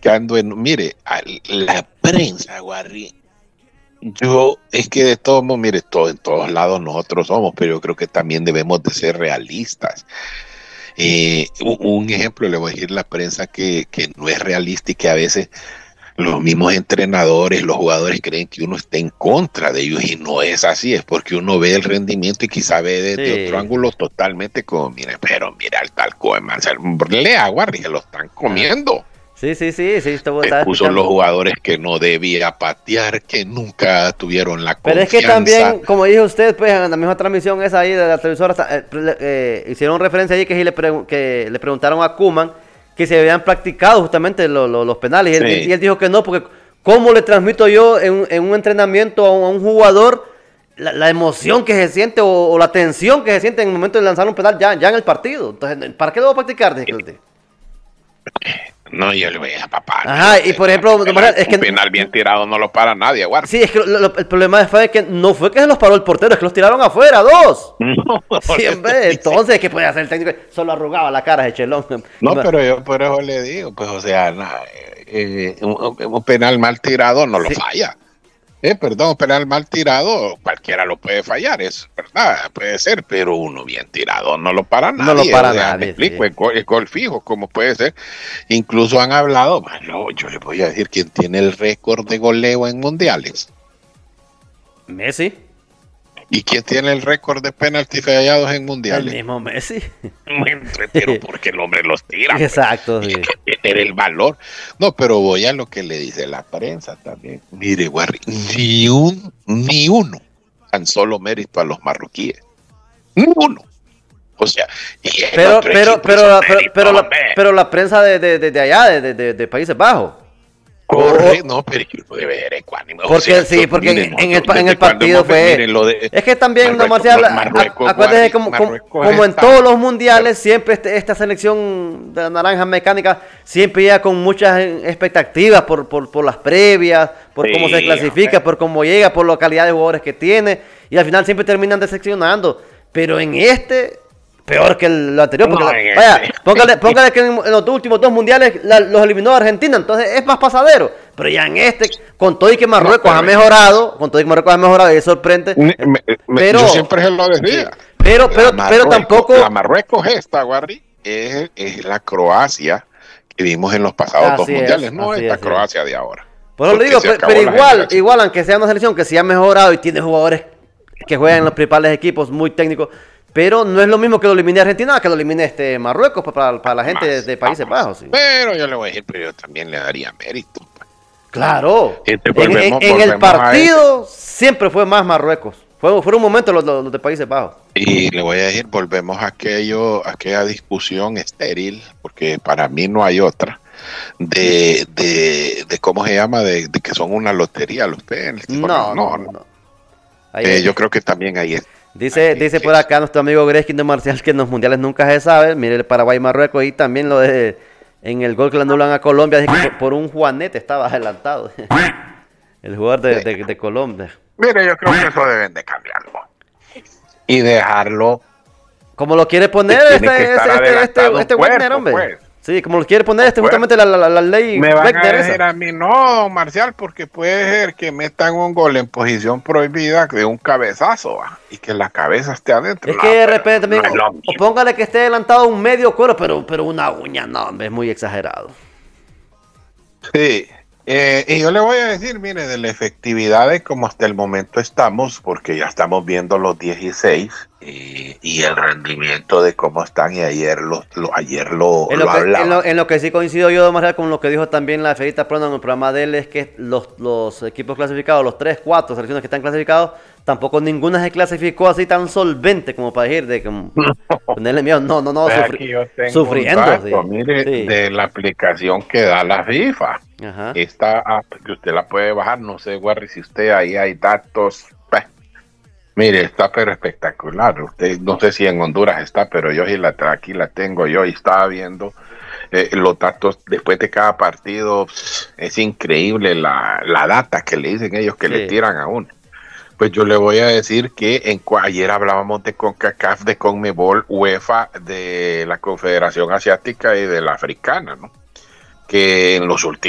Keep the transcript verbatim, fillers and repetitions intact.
que ando en, mire, a la prensa, Guarri, yo, es que de todos modos, mire, todo, en todos lados nosotros somos, pero yo creo que también debemos de ser realistas. Eh, un, un ejemplo, le voy a decir la prensa que, que no es realista y que a veces los mismos entrenadores, los jugadores creen que uno está en contra de ellos y no es así, es porque uno ve el rendimiento y quizá ve desde Sí, otro ángulo totalmente como, mire, pero mira el talco de Marcelo, lea, Guardi, que lo están ajá. comiendo. Sí, sí, sí, sí, estaba Eh, estaba puso los escuchando. jugadores que no debía patear, que nunca tuvieron la Pero es que confianza. también, como dijo usted, pues en la misma transmisión esa ahí de la televisora, eh, eh, hicieron referencia ahí que, sí le, pre que le preguntaron a Koeman que se habían practicado justamente lo, lo, los penales. Y él, Sí. y él dijo que no, porque ¿cómo le transmito yo en, en un entrenamiento a un, a un jugador la, la, emoción que se siente o, o, la tensión que se siente en el momento de lanzar un penal ya, ya en el partido? Entonces, ¿para qué lo voy a practicar? No, yo le voy a papá. Ajá, y por ejemplo, un penal, es que un penal bien tirado no lo para nadie, Guardi. sí, es que lo, lo, el problema fue que no fue que se los paró el portero, es que los tiraron afuera, dos. No, Sí, hombre, entonces, ¿qué puede hacer el técnico? Solo arrugaba la cara de Chelón. no, pero yo por eso le digo, pues, o sea, na, eh, un, un penal mal tirado no lo Sí. falla. Eh, perdón, un penal mal tirado, cualquiera lo puede fallar, es verdad, puede ser, pero uno bien tirado no lo para nadie. No lo para o sea, nadie. Me explico, Sí. el, gol, el gol fijo, como puede ser. Incluso han hablado, bueno, yo le voy a decir quién tiene el récord de goleo en mundiales. Messi. ¿Y quién tiene el récord de penaltis fallados en El mundiales? mismo Messi. Pero porque el hombre los tira. Pues. Exacto. Y Sí. que tener el valor. No, pero voy a lo que le dice la prensa también. Mire, Guarri, ni un, ni uno tan solo mérito a los marroquíes. Ni uno. O sea, y el Pero, otro pero, equipo pero, hizo la, pero, mérito, pero, la, hombre. pero la prensa de, de, de, de allá, de, de, de Países Bajos. Corre, O- no, pero yo debe ser ecuánime. O Porque sea, sí, yo- porque miren, en, en el, nosotros en desde el cuando partido hemos- fue. miren lo de- Es que también, no, Marruecos, Marcial, no, a- Marruecos, acuérdese Guardi, como, como, Marruecos como en está- todos los mundiales, siempre este- esta selección de la naranja mecánica siempre llega con muchas eh, expectativas por, por, por las previas, por cómo se Sí, clasifica, hombre. por cómo llega, por la calidad de jugadores que tiene, y al final siempre terminan decepcionando. Pero en este, peor que el lo anterior, porque No, la- en vaya, este. póngale, póngale que en, en los últimos dos mundiales la- los eliminó Argentina, entonces es más pasadero. Pero ya en este, con todo y que Marruecos pero ha en mejorado, con todo y que Marruecos ha mejorado, y es sorprendente. Me- me- me- Pero, yo siempre se lo sí, decía. pero, La pero, pero Marruecos- tampoco. La Marruecos esta, Guardi, es, es la Croacia que vimos en los pasados dos Así mundiales, es, no así esta es, sí. Croacia de ahora. Por eso le Porque digo, se pe- acabó pero la igual, generación. igual, aunque sea una selección que sí ha mejorado y tiene jugadores que juegan en los principales equipos muy técnicos, pero no es lo mismo que lo elimine Argentina que lo elimine este Marruecos pues, para, para la gente de, Más, de Países más. Bajos. Sí. Pero yo le voy a decir, pero yo también le daría mérito. Claro. Este, En, volvemos- en- en el volvemos a partido siempre fue más Marruecos. Fue, fue un momento los, los de Países Bajos. Y le voy a decir, volvemos a aquello, a aquella discusión estéril, porque para mí no hay otra, de, de, de cómo se llama, de, de que son una lotería los penaltis. No, no, no. no. Ahí- Eh, yo creo que también ahí es. Dice, ahí, dice sí. por acá nuestro amigo Greskin de Marcial que en los mundiales nunca se sabe. Mire el Paraguay y Marruecos y también lo de en el gol que le anulan a Colombia. Dice que por, por un Juanete estaba adelantado. El jugador de, de, de Colombia. Mire, yo creo que eso deben de cambiarlo. Y dejarlo. Como lo quiere poner Que este, tiene que este, estar este, este, adelantado este un Wegner, cuerpo, hombre. pues. Sí, como lo quiere poner este Pues. justamente la, la, la ley Me van Wegner a esa. decir a mí, no, don Marcial, porque puede ser que metan un gol en posición prohibida de un cabezazo ¿va? Y que la cabeza esté adentro. Es No, que de pero repente también, no es lo o, o mismo. póngale que esté adelantado un medio cuero, pero, pero una uña, no, hombre, es muy exagerado. Sí, eh, y yo le voy a decir, mire, de la efectividad de cómo hasta el momento estamos, porque ya estamos viendo los dieciséis y, y el rendimiento de cómo están, y ayer lo, lo, ayer lo, En lo lo, que, hablaba. en, lo, en lo que sí coincido yo, Marcial, con lo que dijo también la Ferita Prona en el programa de él, es que los, los equipos clasificados, los tres, cuatro selecciones que están clasificados, tampoco ninguna se clasificó así tan solvente como para decir de que ponerle miedo. No, no, no, Vea sufri- que yo tengo sufriendo. un dato, Sí, mire, sí. de la aplicación que da la FIFA. Ajá. Esta app que usted la puede bajar, no sé, Guarri, si usted ahí hay datos. Bah, mire, está pero espectacular. Usted, no sé si en Honduras está, pero yo sí la, aquí la tengo yo y estaba viendo eh, los datos después de cada partido. Es increíble la, la data que le dicen ellos que Sí. le tiran a uno. Pues yo le voy a decir que en, ayer hablábamos de CONCACAF, de CONMEBOL, UEFA, de la Confederación Asiática y de la Africana, ¿no? Que en los últimos